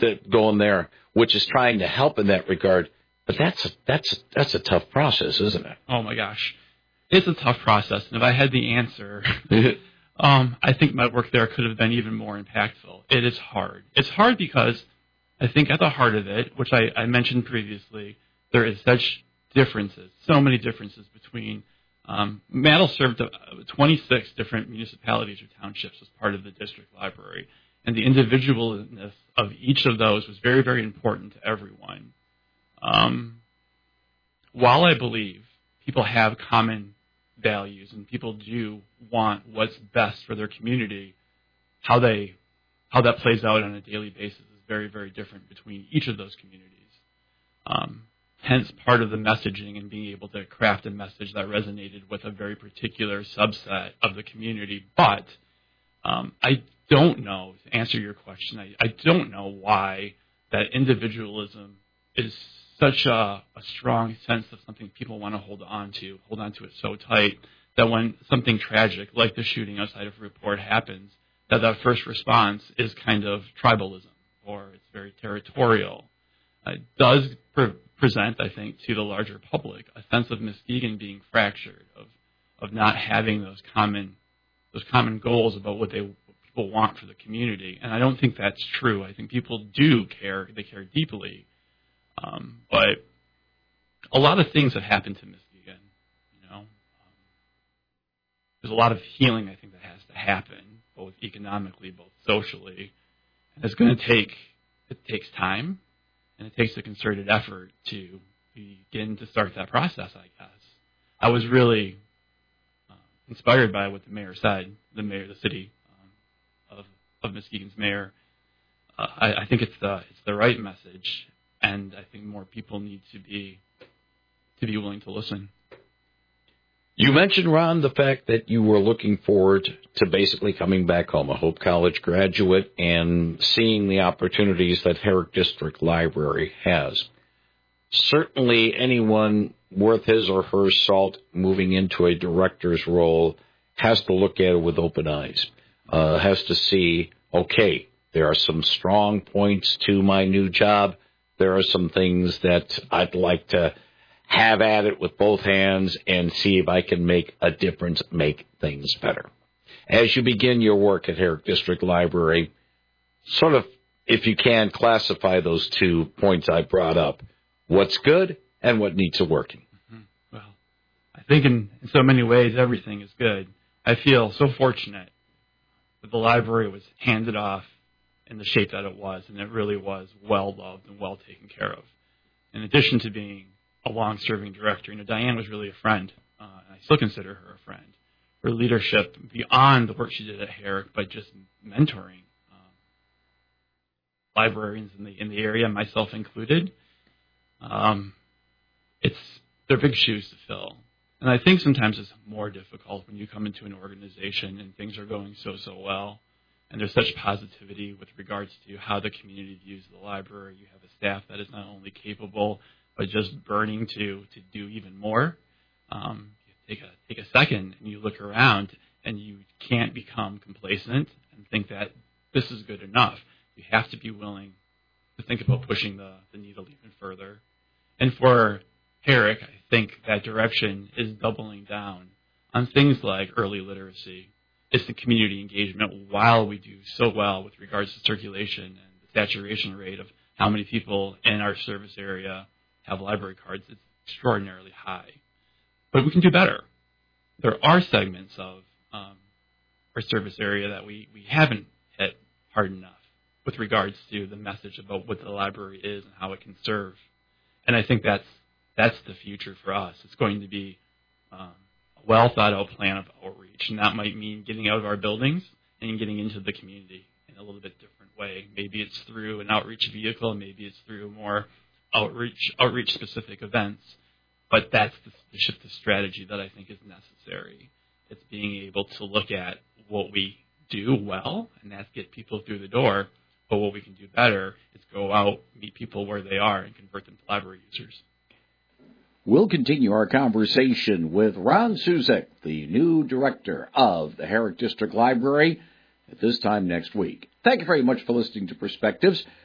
going there, which is trying to help in that regard. But that's a tough process, isn't it? Oh my gosh, it's a tough process. And if I had the answer, I think my work there could have been even more impactful. It is hard. It's hard because I think at the heart of it, which I mentioned previously, there is such differences, so many differences between. Mattel served 26 different municipalities or townships as part of the district library, and the individualness of each of those was very, very important to everyone. While I believe people have common values and people do want what's best for their community, how that plays out on a daily basis is very, very different between each of those communities. Hence, part of the messaging and being able to craft a message that resonated with a very particular subset of the community. But I don't know, to answer your question, I don't know why that individualism is such a strong sense of something people want to hold on to it so tight that when something tragic like the shooting outside of Report happens, that first response is kind of tribalism or it's very territorial. It does present, I think, to the larger public a sense of Muskegon being fractured, of not having those common goals about what people want for the community. And I don't think that's true. I think people do care. They care deeply. But a lot of things have happened to Muskegon, there's a lot of healing, I think, that has to happen, both economically, both socially. And it takes time, and it takes a concerted effort to begin to start that process, I guess. I was really inspired by what the mayor said, the city of Muskegon's mayor. I think it's the right message, and I think more people need to be willing to listen. You mentioned, Ron, the fact that you were looking forward to basically coming back home, a Hope College graduate, and seeing the opportunities that Herrick District Library has. Certainly anyone worth his or her salt moving into a director's role has to look at it with open eyes, has to see, okay, there are some strong points to my new job. There are some things that I'd like to have at it with both hands and see if I can make a difference, make things better. As you begin your work at Herrick District Library, sort of, if you can, classify those 2 points I brought up. What's good and what needs a working? Mm-hmm. Well, I think in so many ways everything is good. I feel so fortunate that the library was handed off in the shape that it was, and it really was well-loved and well taken care of. In addition to being a long-serving director, Diane was really a friend, and I still consider her a friend. Her leadership, beyond the work she did at Herrick, but just mentoring librarians in the area, myself included, they're big shoes to fill. And I think sometimes it's more difficult when you come into an organization and things are going so well, and there's such positivity with regards to how the community views the library. You have a staff that is not only capable, but just burning to do even more. You take a second and you look around, and you can't become complacent and think that this is good enough. You have to be willing to think about pushing the needle even further. And for Herrick, I think that direction is doubling down on things like early literacy. It's the community engagement. While we do so well with regards to circulation and the saturation rate of how many people in our service area have library cards, it's extraordinarily high. But we can do better. There are segments of our service area that we haven't hit hard enough with regards to the message about what the library is and how it can serve. And I think that's the future for us. It's going to be a well-thought-out plan of outreach, and that might mean getting out of our buildings and getting into the community in a little bit different way. Maybe it's through an outreach vehicle, maybe it's through more outreach-specific events, but that's the shift of strategy that I think is necessary. It's being able to look at what we do well, and that's get people through the door, but what we can do better is go out, meet people where they are, and convert them to library users. We'll continue our conversation with Ron Suzek, the new director of the Herrick District Library, at this time next week. Thank you very much for listening to Perspectives.